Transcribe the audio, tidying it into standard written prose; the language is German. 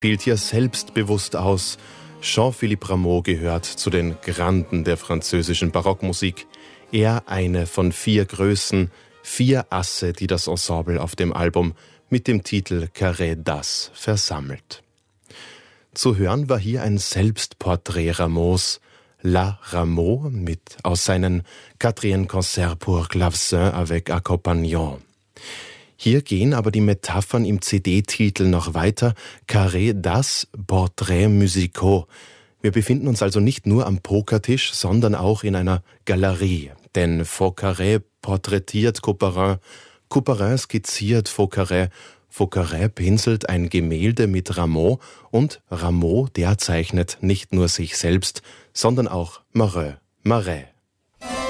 spielt hier selbstbewusst aus. Jean-Philippe Rameau gehört zu den Granden der französischen Barockmusik. Er eine von 4 Größen, 4 Asse, die das Ensemble auf dem Album mit dem Titel Carré d'As versammelt. Zu hören war hier ein Selbstporträt Rameaus, La Rameau, mit aus seinen Quatrième Concert pour Clavecin avec Accompagnant. Hier gehen aber die Metaphern im CD-Titel noch weiter. Carré d'As, Portraits musicaux. Wir befinden uns also nicht nur am Pokertisch, sondern auch in einer Galerie. Denn Fauqueret porträtiert Couperin, Couperin skizziert Fauqueret, Fauqueret pinselt ein Gemälde mit Rameau und Rameau, der zeichnet nicht nur sich selbst, sondern auch Marais.